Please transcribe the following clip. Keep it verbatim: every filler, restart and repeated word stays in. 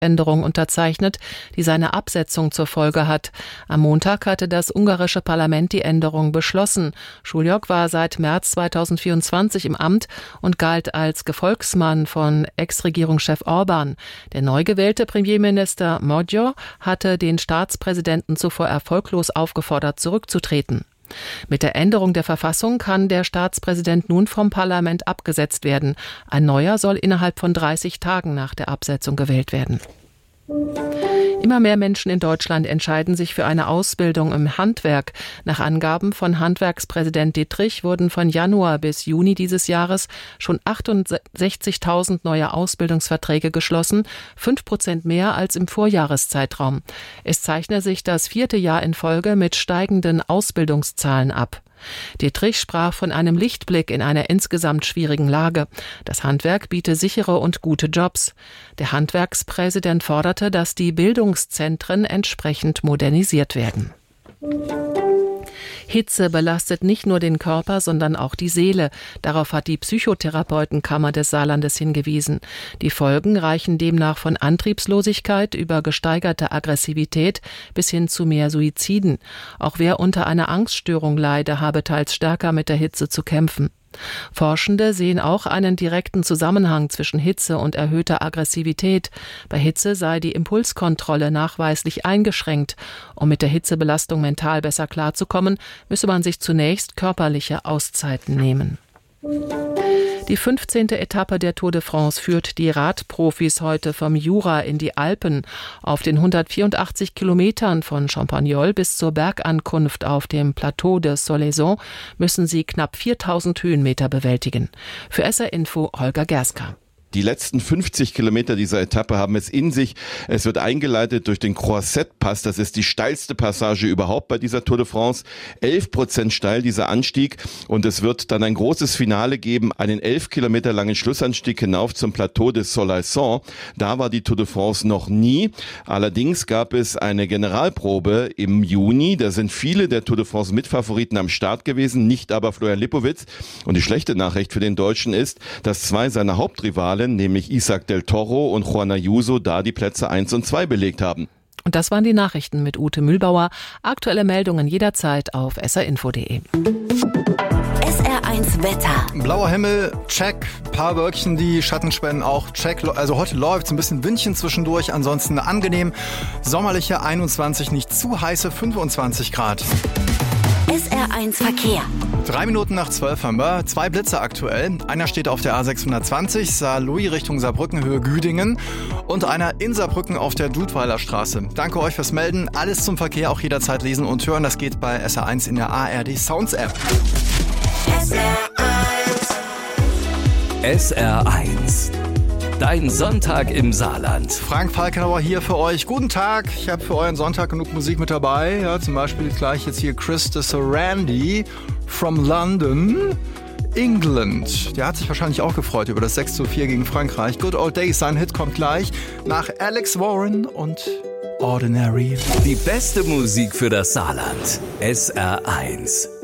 Änderung unterzeichnet, die seine Absetzung zur Folge hat. Am Montag hatte das ungarische Parlament die Änderung beschlossen. Schulyoc war seit März zweitausendvierundzwanzig im Amt und galt als Gefolgsmann von Ex-Regierungschef Orban. Der neu gewählte Premierminister Magyar hatte den Staatspräsidenten zuvor erfolglos aufgefordert, zurückzutreten. Mit der Änderung der Verfassung kann der Staatspräsident nun vom Parlament abgesetzt werden. Ein neuer soll innerhalb von dreißig Tagen nach der Absetzung gewählt werden. Immer mehr Menschen in Deutschland entscheiden sich für eine Ausbildung im Handwerk. Nach Angaben von Handwerkspräsident Dittrich wurden von Januar bis Juni dieses Jahres schon achtundsechzigtausend neue Ausbildungsverträge geschlossen, fünf Prozent mehr als im Vorjahreszeitraum. Es zeichne sich das vierte Jahr in Folge mit steigenden Ausbildungszahlen ab. Dittrich sprach von einem Lichtblick in einer insgesamt schwierigen Lage. Das Handwerk biete sichere und gute Jobs. Der Handwerkspräsident forderte, dass die Bildungszentren entsprechend modernisiert werden. Hitze belastet nicht nur den Körper, sondern auch die Seele. Darauf hat die Psychotherapeutenkammer des Saarlandes hingewiesen. Die Folgen reichen demnach von Antriebslosigkeit über gesteigerte Aggressivität bis hin zu mehr Suiziden. Auch wer unter einer Angststörung leide, habe teils stärker mit der Hitze zu kämpfen. Forschende sehen auch einen direkten Zusammenhang zwischen Hitze und erhöhter Aggressivität. Bei Hitze sei die Impulskontrolle nachweislich eingeschränkt. Um mit der Hitzebelastung mental besser klarzukommen, müsse man sich zunächst körperliche Auszeiten nehmen. Die fünfzehnte Etappe der Tour de France führt die Radprofis heute vom Jura in die Alpen. Auf den hundertvierundachtzig Kilometern von Champagnol bis zur Bergankunft auf dem Plateau de Solaison müssen sie knapp viertausend Höhenmeter bewältigen. Für S R Info Holger Gerska. Die letzten fünfzig Kilometer dieser Etappe haben es in sich. Es wird eingeleitet durch den Croisette-Pass. Das ist die steilste Passage überhaupt bei dieser Tour de France. elf Prozent steil dieser Anstieg. Und es wird dann ein großes Finale geben, einen elf Kilometer langen Schlussanstieg hinauf zum Plateau de Solaison. Da war die Tour de France noch nie. Allerdings gab es eine Generalprobe im Juni. Da sind viele der Tour de France Mitfavoriten am Start gewesen, nicht aber Florian Lipowitz. Und die schlechte Nachricht für den Deutschen ist, dass zwei seiner Hauptrivalen, nämlich Isaac del Toro und Juan Ayuso, da die Plätze eins und zwei belegt haben. Und das waren die Nachrichten mit Ute Mühlbauer. Aktuelle Meldungen jederzeit auf s r info punkt d e. S R eins Wetter. Blauer Himmel, check. Paar Wölkchen, die Schatten spenden, auch check. Also heute läuft es ein bisschen Windchen zwischendurch. Ansonsten angenehm. Sommerliche einundzwanzig, nicht zu heiße fünfundzwanzig Grad. S R eins Verkehr. Drei Minuten nach zwölf haben wir. Zwei Blitze aktuell. Einer steht auf der A sechshundertzwanzig, Saarlouis Richtung Saarbrücken, Höhe Güdingen. Und einer in Saarbrücken auf der Dudweiler Straße. Danke euch fürs Melden. Alles zum Verkehr auch jederzeit lesen und hören. Das geht bei S R eins in der A R D Sounds App. S R eins. S R eins. Dein Sonntag im Saarland. Frank Falkenauer hier für euch. Guten Tag. Ich habe für euren Sonntag genug Musik mit dabei. Ja, zum Beispiel gleich jetzt hier Chris de Sarandi from London, England. Der hat sich wahrscheinlich auch gefreut über das sechs zu vier gegen Frankreich. Good Old Days, sein Hit kommt gleich nach Alex Warren und Ordinary. Die beste Musik für das Saarland. S R eins.